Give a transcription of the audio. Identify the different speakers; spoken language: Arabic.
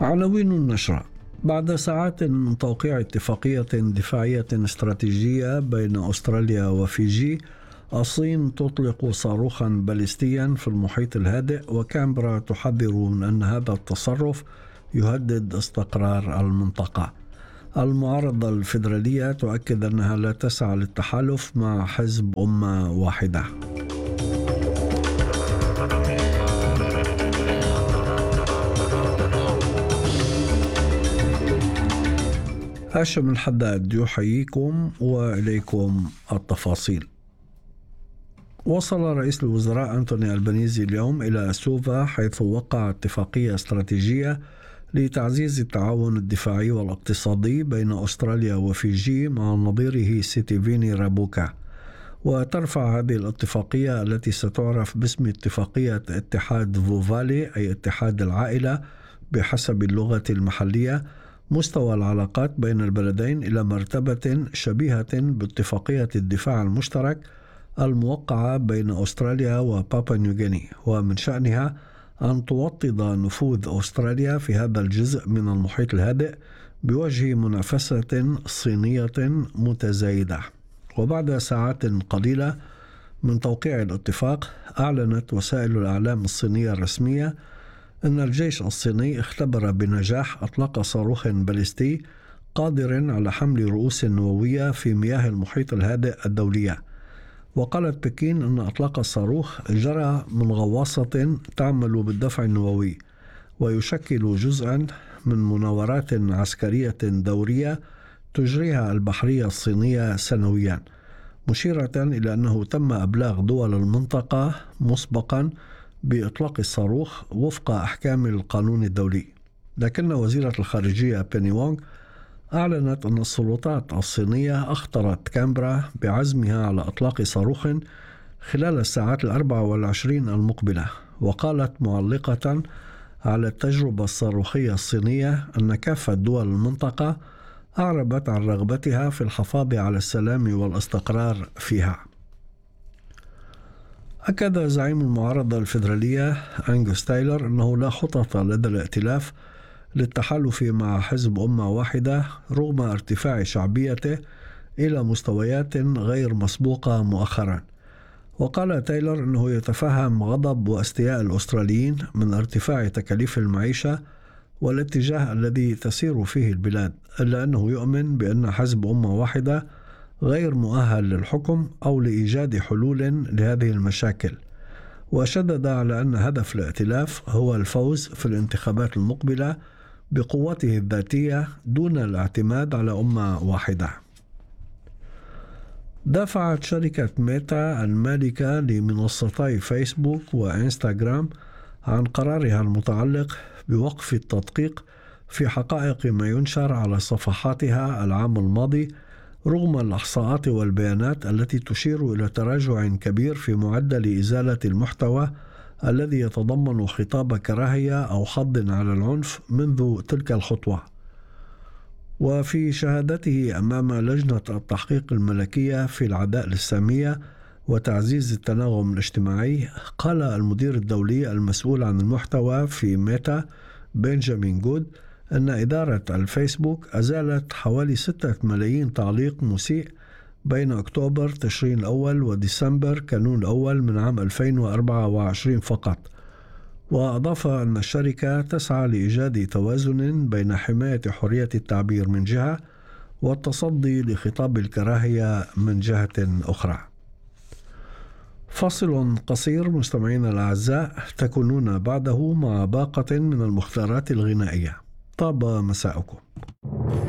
Speaker 1: عناوين النشرة: بعد ساعات من توقيع اتفاقية دفاعية استراتيجية بين أستراليا وفيجي، الصين تطلق صاروخا باليستيا في المحيط الهادئ، وكامبرا تحذر من أن هذا التصرف يهدد استقرار المنطقة. المعارضة الفيدرالية تؤكد أنها لا تسعى للتحالف مع حزب أمة واحدة. هاشم الحداد يحييكم وإليكم التفاصيل. وصل رئيس الوزراء أنتوني ألبانيزي اليوم إلى سوفا، حيث وقع اتفاقية استراتيجية لتعزيز التعاون الدفاعي والاقتصادي بين أستراليا وفيجي مع نظيره سيتيفيني رابوكا. وترفع هذه الاتفاقية التي ستعرف باسم اتفاقية اتحاد فوفالي، أي اتحاد العائلة بحسب اللغة المحلية، مستوى العلاقات بين البلدين إلى مرتبة شبيهة باتفاقية الدفاع المشترك الموقعة بين أستراليا وبابا نيوغيني، ومن شأنها أن توطد نفوذ أستراليا في هذا الجزء من المحيط الهادئ بوجه منافسة صينية متزايدة. وبعد ساعات قليلة من توقيع الاتفاق، أعلنت وسائل الإعلام الصينية الرسمية أن الجيش الصيني اختبر بنجاح إطلاق صاروخ باليستي قادر على حمل رؤوس نووية في مياه المحيط الهادئ الدولية. وقالت بكين أن إطلاق الصاروخ جرى من غواصة تعمل بالدفع النووي، ويشكل جزءا من مناورات عسكرية دورية تجريها البحرية الصينية سنويا، مشيرة إلى أنه تم إبلاغ دول المنطقة مسبقا بإطلاق الصاروخ وفق أحكام القانون الدولي. لكن وزيرة الخارجية بيني وونغ أعلنت أن السلطات الصينية أخطرت كامبرا بعزمها على إطلاق صاروخ خلال الساعات 24 المقبلة، وقالت معلقة على التجربة الصاروخية الصينية أن كافة دول المنطقة أعربت عن رغبتها في الحفاظ على السلام والاستقرار فيها. أكد زعيم المعارضة الفيدرالية أنغوس تايلر أنه لا خطط لدى الائتلاف للتحالف مع حزب أمة واحدة رغم ارتفاع شعبيته إلى مستويات غير مسبوقة مؤخرا. وقال تايلر أنه يتفهم غضب واستياء الأستراليين من ارتفاع تكاليف المعيشة والاتجاه الذي تسير فيه البلاد، إلا أنه يؤمن بأن حزب أمة واحدة غير مؤهل للحكم أو لإيجاد حلول لهذه المشاكل. وشدد على أن هدف الائتلاف هو الفوز في الانتخابات المقبلة بقوته الذاتية دون الاعتماد على أمة واحدة. دافعت شركة ميتا المالكة لمنصتي فيسبوك وإنستغرام عن قرارها المتعلق بوقف التدقيق في حقائق ما ينشر على صفحاتها العام الماضي، رغم الإحصاءات والبيانات التي تشير إلى تراجع كبير في معدل إزالة المحتوى الذي يتضمن خطاب كراهية أو حض على العنف منذ تلك الخطوة. وفي شهادته أمام لجنة التحقيق الملكية في العداء السامية وتعزيز التناغم الاجتماعي، قال المدير الدولي المسؤول عن المحتوى في ميتا بنجامين جود أن إدارة الفيسبوك أزالت حوالي 6 ملايين تعليق مسيء بين أكتوبر تشرين الأول وديسمبر كانون الأول من عام 2024 فقط. وأضاف أن الشركة تسعى لإيجاد توازن بين حماية حرية التعبير من جهة والتصدي لخطاب الكراهية من جهة أخرى. فاصل قصير مستمعينا الأعزاء، تكونون بعده مع باقة من المختارات الغنائية. طاب مساءكم.